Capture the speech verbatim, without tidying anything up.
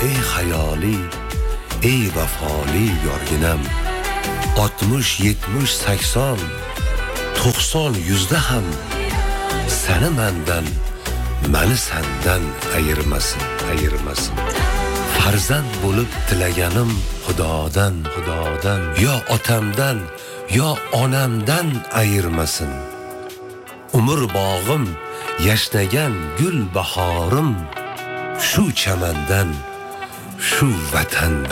ey hayoli, ey vafoli yorginam. Oltmish, yetmish, sakson, to'qson, yuzda ham seni mendan, meni sendan ayirmasin, ayirmasin. Farzand bo'lib tilaganim Xudodan, Xudodan, yo otamdan, yo onamdan ayirmasin. Umr bog'im, yashnagan gul bahorim shu chamandan, shu vatandan